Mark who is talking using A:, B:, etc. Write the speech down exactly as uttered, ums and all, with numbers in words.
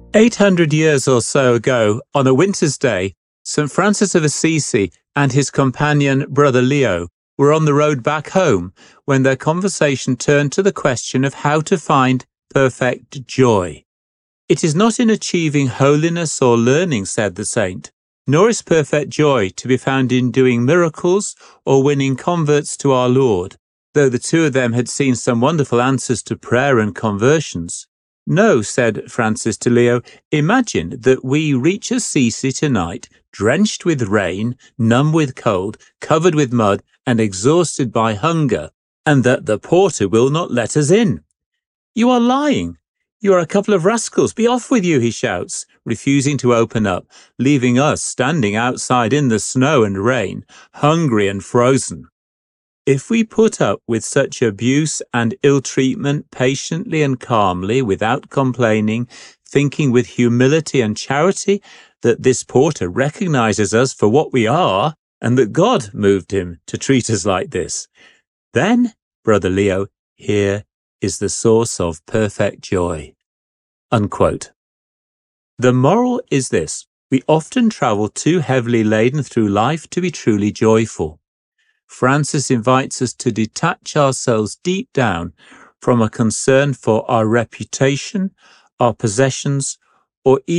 A: Eight hundred years or so ago, on a winter's day, Saint Francis of Assisi and his companion Brother Leo were on the road back home when their conversation turned to the question of how to find perfect joy. It is not in achieving holiness or learning, said the saint, nor is perfect joy to be found in doing miracles or winning converts to our Lord, though the two of them had seen some wonderful answers to prayer and conversions. No, said Francis to Leo, imagine that we reach Assisi tonight, drenched with rain, numb with cold, covered with mud, and exhausted by hunger, and that the porter will not let us in. You are lying. You are a couple of rascals. Be off with you, he shouts, refusing to open up, leaving us standing outside in the snow and rain, hungry and frozen. If we put up with such abuse and ill-treatment patiently and calmly, without complaining, thinking with humility and charity that this porter recognizes us for what we are, and that God moved him to treat us like this, then, Brother Leo, here is the source of perfect joy. Unquote. The moral is this: we often travel too heavily laden through life to be truly joyful. Francis invites us to detach ourselves deep down from a concern for our reputation, our possessions, or even